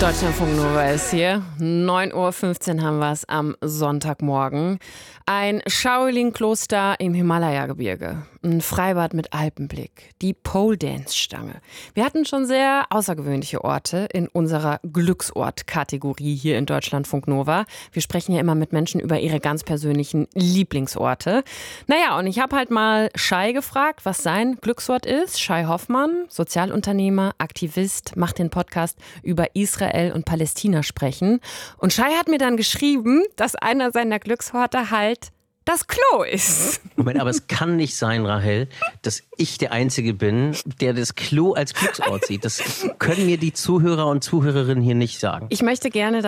Deutschlandfunk Nova ist hier. 9:15 Uhr haben wir es am Sonntagmorgen. Ein Shaolin-Kloster im Himalaya-Gebirge. Ein Freibad mit Alpenblick. Die Pole-Dance-Stange. Wir hatten schon sehr außergewöhnliche Orte in unserer Glücksort-Kategorie hier in Deutschlandfunk Nova. Wir sprechen ja immer mit Menschen über ihre ganz persönlichen Lieblingsorte. Naja, und ich habe halt mal Shai gefragt, was sein Glücksort ist. Shai Hoffmann, Sozialunternehmer, Aktivist, macht den Podcast über Israel und Palästina sprechen. Und Shai hat mir dann geschrieben, dass einer seiner Glücksorte halt das Klo ist. Moment, aber es kann nicht sein, Rahel, dass ich der Einzige bin, der das Klo als Glücksort sieht. Das können mir die Zuhörer und Zuhörerinnen hier nicht sagen. Ich möchte gerne,